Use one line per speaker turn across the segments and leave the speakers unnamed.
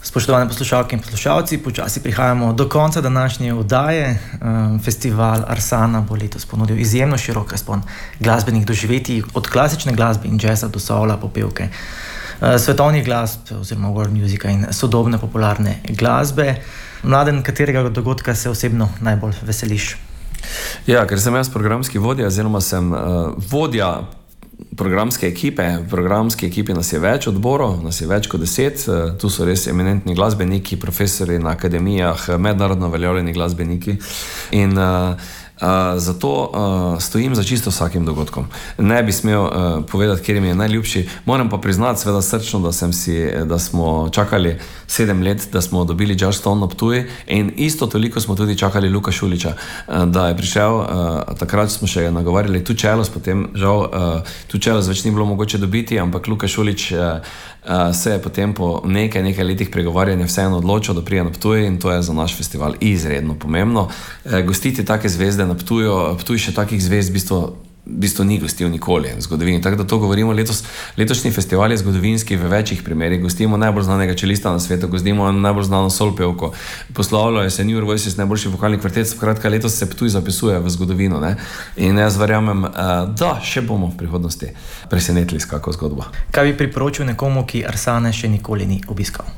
Spoštovane poslušalke in poslušalci, počasi prihajamo do konca današnje oddaje. Festival Arsana bo letos ponudil izjemno širok razpon glasbenih doživetij, od klasične glasbe in jazza do soula, popevke, svetovnih glasb oziroma world musica in sodobne popularne glasbe. Mladen, katerega dogodka se osebno najbolj veseliš?
Ja, ker sem jaz programski vodja, oziroma sem vodja programske ekipe. V programski ekipi nas je več odborov, nas je več kot 10. Tu so res eminentni glasbeniki, profesori na akademijah, mednarodno veljavljeni glasbeniki in zato stojim za čisto vsakim dogodkom. Ne bi smel povedati, kjer mi je najljubši. Moram pa priznati seveda srčno, da smo čakali 7 let, da smo dobili Jazz Stone na Ptuju, in isto toliko smo tudi čakali Luka Šulića, da je prišel. Takrat smo še nagovarjali Tu Čelos, potem žal Tu Čelos več ni bilo mogoče dobiti, ampak Luka Šulić se je potem po nekaj letih pregovarjanja vseeno odločil, da prije na Ptuju, in to je za naš festival izredno pomembno. Gostiti take zvezde na Ptuju, Ptuj še takih zvezd v bistvu ni gostil nikoli v zgodovini. Tako da to govorimo letos. Letošnji festival je zgodovinski v večjih primerih. Gostimo najbolj znanega čelista na svetu, gostimo najbolj znano solpevko. Poslavljajo se New York Voices, najboljši vokalni kvartet. Skratka, letos se Ptuj zapisuje v zgodovino, ne? In jaz verjamem, da še bomo v prihodnosti presenetili s kako zgodbo.
Kaj bi priporočil nekomu, ki Arsane še nikoli ni obiskal?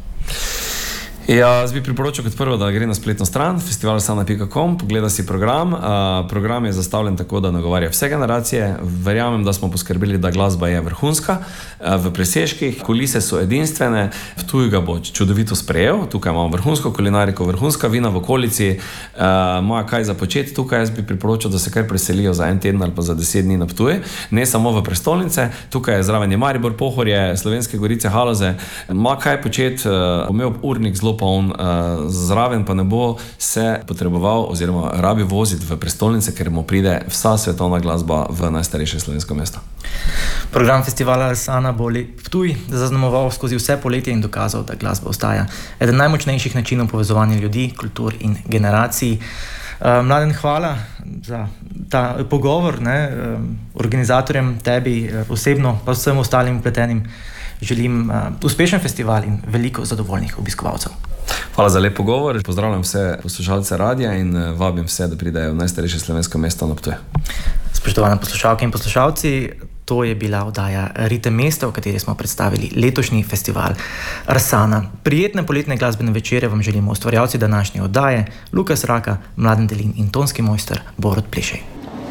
Ja, jaz bi priporočil kot prvo, da gre na spletno stran festivalarsana.com, pogleda si program. Program je zastavljen tako, da nagovarja vse generacije. Verjamem, da smo poskrbeli, da glasba je vrhunska, v presežkih, kulise so edinstvene. Ptuj ga bo čudovito sprejel. Tukaj imamo vrhunsko kulinariko, vrhunska vina v okolici, ima kaj za početi tukaj. Jaz bi priporočil, da se kar preselijo za 1 teden ali pa za 10 dni na Ptuj, ne samo v prestolnice. Tukaj je zraven je Maribor, Pohorje, Slovenske Gorice, Haloze. Ima kaj početi, imel urnik zelo poln, zraven pa ne bo se potreboval oziroma rabi voziti v prestolnice, ker mu pride vsa svetovna glasba v najstarejše slovensko mesto.
Program festivala Arsana bo Ptuj zaznamoval skozi vse poletje in dokazal, da glasba ostaja eden najmočnejših načinov povezovanja ljudi, kultur in generacij. Mladen, hvala za ta pogovor, organizatorjem, tebi osebno, pa vsem ostalim vpletenim želim uspešen festival in veliko zadovoljnih obiskovalcev.
Hvala za lep pogovor. Pozdravljam vse poslušalce radia in vabim vse, da pridejo v najstarejše slovensko mesto na Ptuju.
Spoštovane poslušalke in poslušalci, to je bila oddaja Ritem mesta, v kateri smo predstavili letošnji festival Arsana. Prijetne poletne glasbene večere vam želimo ustvarjalci današnje oddaje, Lukas Raka, Mladen Delin in tonski mojster Borut Plešej.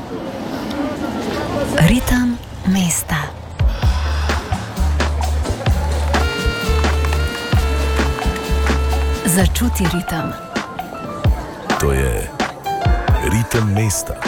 Ritem mesta. Začuti ritem.
To je Ritem mesta.